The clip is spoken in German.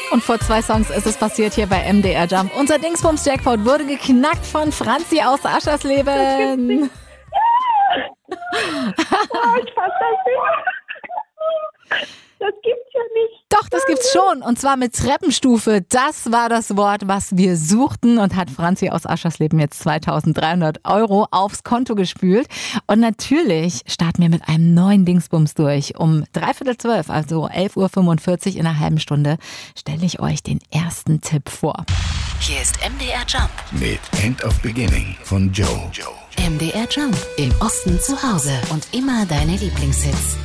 Und vor 2 Songs ist es passiert hier bei MDR Jump. Unser Dingsbums-Jackpot wurde geknackt von Franzi aus Aschersleben. Oh, ich fass das nicht. Das gibt's ja nicht. Doch, das gibt's schon. Und zwar mit Treppenstufe. Das war das Wort, was wir suchten und hat Franzi aus Aschersleben jetzt 2.300 € aufs Konto gespült. Und natürlich starten wir mit einem neuen Dingsbums durch. Um 11:45, also 11:45 Uhr in einer halben Stunde, stelle ich euch den ersten Tipp vor. Hier ist MDR Jump Mit End of Beginning von Joe. MDR Jump. Im Osten zu Hause und immer deine Lieblingshits.